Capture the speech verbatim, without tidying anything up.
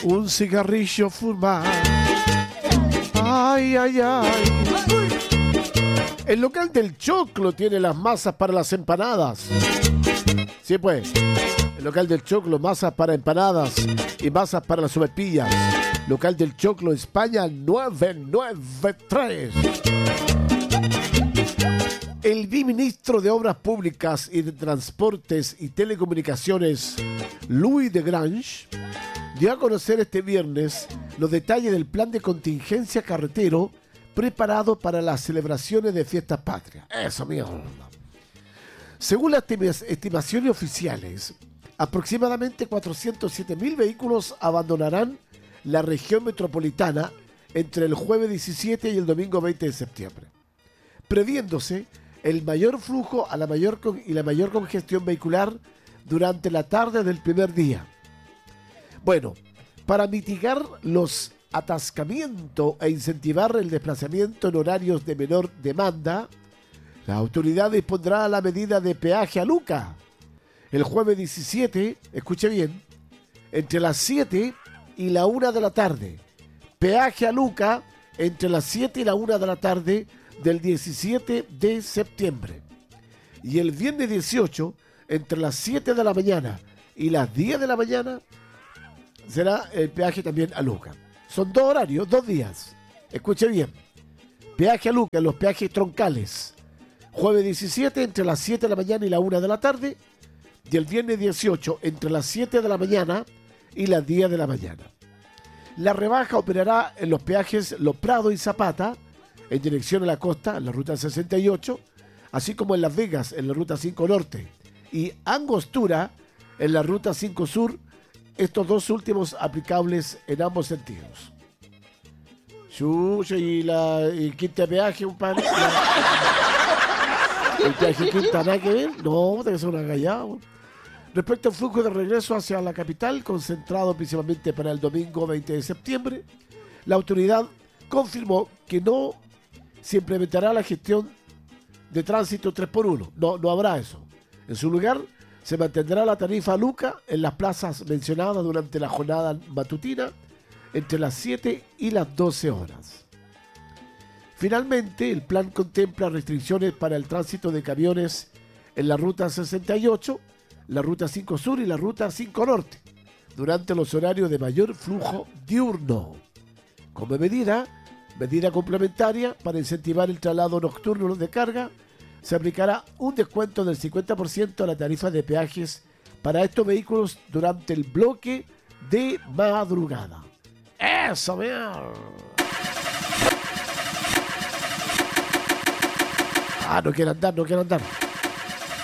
un cigarrillo fumar. Ay, ay, ay. El local del Choclo tiene las masas para las empanadas. Sí, pues. El local del Choclo, masas para empanadas y masas para las sopaipillas. Local del Choclo, España, nueve nueve tres. El viceministro de Obras Públicas y de Transportes y Telecomunicaciones, Louis de Grange, dio a conocer este viernes los detalles del plan de contingencia carretero preparado para las celebraciones de fiestas patrias. Eso, mío. Según las estimaciones oficiales, aproximadamente cuatrocientos siete mil vehículos abandonarán la región metropolitana entre el jueves diecisiete y el domingo veinte de septiembre, previéndose el mayor flujo a la mayor con- y la mayor congestión vehicular durante la tarde del primer día. Bueno, para mitigar los atascamientos e incentivar el desplazamiento en horarios de menor demanda, la autoridad dispondrá la medida de peaje a Luca el jueves diecisiete, escuche bien, entre las siete y la una de la tarde. Peaje a Luca entre las siete y la una de la tarde del diecisiete de septiembre. Y el viernes dieciocho, entre las siete de la mañana y las diez de la mañana, será el peaje también a Luca. Son dos horarios, dos días. Escuche bien. Peaje a Luca, los peajes troncales. Jueves diecisiete, entre las siete de la mañana y la una de la tarde. Y el viernes dieciocho, entre las siete de la mañana y las diez de la mañana. La rebaja operará en los peajes Los Prados y Zapata, en dirección a la costa, en la ruta sesenta y ocho, así como en Las Vegas, en la ruta cinco Norte, y Angostura, en la ruta cinco Sur, estos dos últimos aplicables en ambos sentidos. Chucho, y la y quinta de peaje, un par. El peaje quinta, nada que ver. No, tiene que ser una gallada. Respecto al flujo de regreso hacia la capital, concentrado principalmente para el domingo veinte de septiembre, la autoridad confirmó que no se implementará la gestión de tránsito tres por uno. No, no habrá eso. En su lugar, se mantendrá la tarifa Luca en las plazas mencionadas durante la jornada matutina entre las siete y las doce horas. Finalmente, el plan contempla restricciones para el tránsito de camiones en la ruta sesenta y ocho, la ruta cinco Sur y la ruta cinco Norte, durante los horarios de mayor flujo diurno. Como medida, medida complementaria para incentivar el traslado nocturno de carga, se aplicará un descuento del cincuenta por ciento a la tarifa de peajes para estos vehículos durante el bloque de madrugada. ¡Eso, mierda! Ah, no quiero andar, no quiero andar.